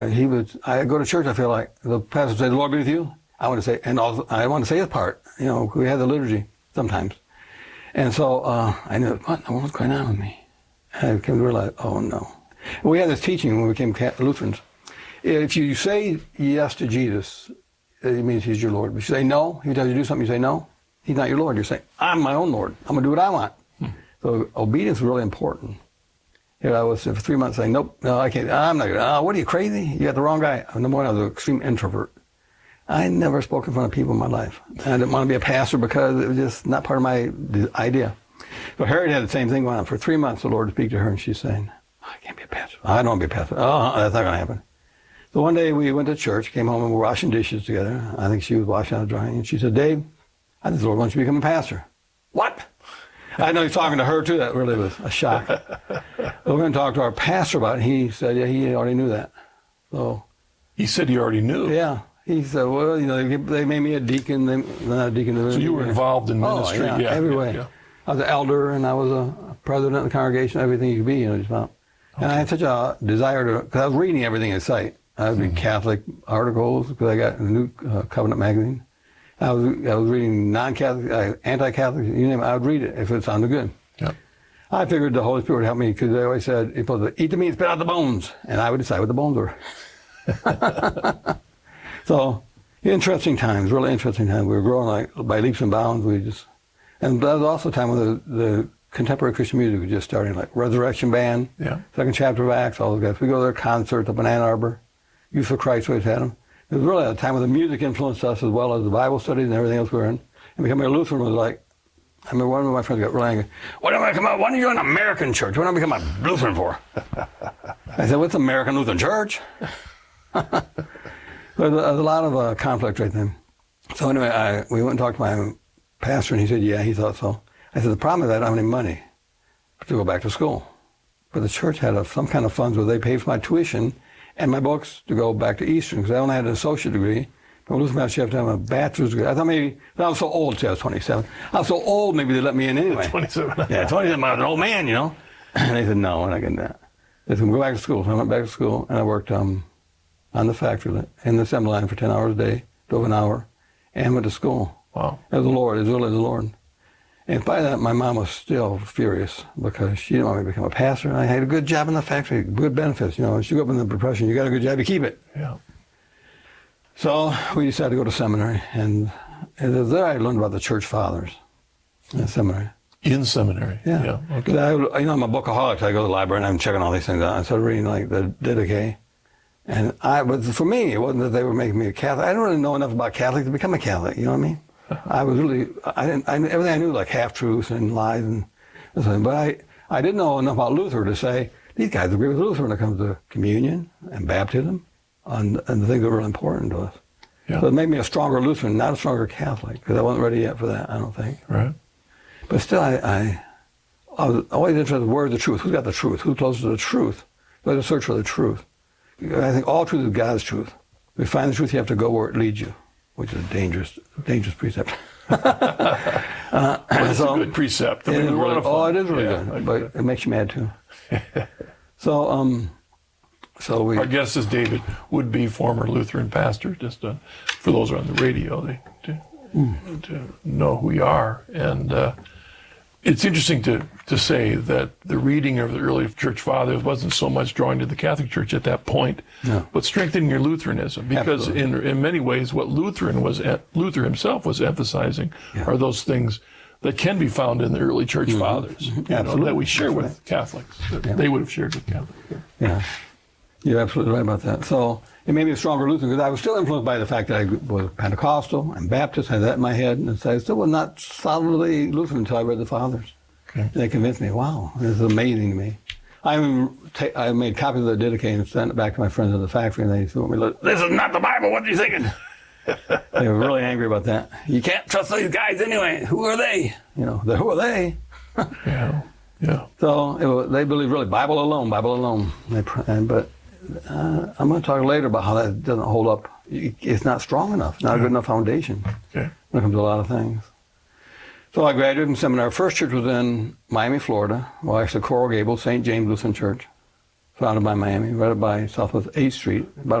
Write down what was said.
I go to church, I feel like the pastor would say, "The Lord be with you." I want to say, and also, I want to say his part. You know, we had the liturgy sometimes. And so I knew, what's going on with me? And I came to realize, oh no. We had this teaching when we became Lutherans. If you say yes to Jesus, it means he's your Lord. But if you say no, he tells you to do something, you say no, he's not your Lord. You say, I'm my own Lord. I'm going to do what I want. So obedience is really important. Here I was for 3 months saying, nope, no, I can't. I'm not going to. What are you, crazy? You got the wrong guy. Number one, I was an extreme introvert. I never spoke in front of people in my life. I didn't want to be a pastor because it was just not part of my idea. So Harriet had the same thing going on. For 3 months, the Lord would speak to her, and she's saying, I can't be a pastor. I don't want to be a pastor. Oh, that's not going to happen. So one day we went to church, came home, and we were washing dishes together. I think she was washing out drying. And she said, Dave, I think the Lord wants you to become a pastor. What? I know he's talking to her, too. That really was a shock. So we're going to talk to our pastor about it. He said, yeah, he already knew that. So he said he already knew? Yeah. He said, well, you know, they made me a deacon. Not a deacon. So you were involved in ministry? Oh, yeah, every way. Yeah. I was an elder, and I was a president of the congregation, everything you could be, you know, just about. Okay. And I had such a desire to, because I was reading everything in sight. I would read Catholic articles, because I got a New Covenant magazine. I was reading non-Catholic, anti-Catholic, you name it, I would read it if it sounded good. Yep. I figured the Holy Spirit would help me, because they always said, you're supposed to eat the meat, spit out the bones. And I would decide what the bones were. So, interesting times, really interesting times. We were growing like by leaps and bounds. And that was also a time when the contemporary Christian music was just starting, like Resurrection Band, Second Chapter of Acts, all those guys. We go to their concerts up in Ann Arbor. Youth for Christ always had them. It was really a time when the music influenced us as well as the Bible studies and everything else we were in. And becoming a Lutheran was like, I remember one of my friends got really angry. Why don't you join an American church? What do I become a Lutheran for? I said, what's American Lutheran Church? There was a lot of conflict right then. So anyway, we went and talked to my pastor, and he said, yeah, he thought so. I said, the problem is I don't have any money to go back to school. But the church had some kind of funds where they paid for my tuition and my books to go back to Eastern, because I only had an associate degree. From Lutheran Baptist, you have to have a bachelor's degree. I thought maybe, I was so old, see, I was 27. I was so old, maybe they let me in anyway. 27. Yeah, 27, I was an old man, you know. And they said, no, we're not getting that. They said, go back to school. So I went back to school, and I worked on the factory, in the assembly line for 10 hours a day, drove an hour, and went to school. Wow. It was the Lord. It was really the Lord. And by that, my mom was still furious because she didn't want me to become a pastor. And I had a good job in the factory, good benefits. You know, as you go up in the profession, you got a good job, you keep it. Yeah. So we decided to go to seminary. And it was there I learned about the church fathers in seminary. In seminary? Yeah. Okay. I'm a bookaholic. I go to the library and I'm checking all these things out. I started reading like the Didache. And but for me, it wasn't that they were making me a Catholic. I didn't really know enough about Catholics to become a Catholic, you know what I mean? I was really, everything I knew, like half-truths and lies and something. But I didn't know enough about Luther to say, these guys agree with Luther when it comes to communion and baptism and the things that are really important to us. Yeah. So it made me a stronger Lutheran, not a stronger Catholic, because I wasn't ready yet for that, I don't think. Right. But still, I was always interested in where's the truth? Who's got the truth? Who's close to the truth? So I had to search for the truth. I think all truth is God's truth. If you find the truth, you have to go where it leads you, which is a dangerous precept. It's a good precept. It is really good, but it makes you mad too. So we. Our guest is David, would-be former Lutheran pastor. Just for those on the radio, to know who we are, and it's interesting to say that the reading of the early church fathers wasn't so much drawing to the Catholic Church at that point, but strengthening your Lutheranism. Because in many ways, what Luther himself was emphasizing are those things that can be found in the early church fathers, that we share with Catholics, that they would have shared with Catholics. Yeah, you're absolutely right about that. So it made me a stronger Lutheran, because I was still influenced by the fact that I was Pentecostal and Baptist, I had that in my head, and so I still was not solidly Lutheran until I read the Fathers. Okay. And they convinced me, wow, this is amazing to me. I made copies of the Didache and sent it back to my friends in the factory, and they said, this is not the Bible, what are you thinking? They were really angry about that. You can't trust these guys anyway. Who are they? You know, who are they? Yeah. So they believe really Bible alone. But I'm going to talk later about how that doesn't hold up. It's not strong enough, not a good enough foundation when it comes to a lot of things. So I graduated from seminary. First church was in Miami, Florida. Well, actually, Coral Gables, St. James Lutheran Church. surrounded by Miami, right up by Southwest 8th Street, about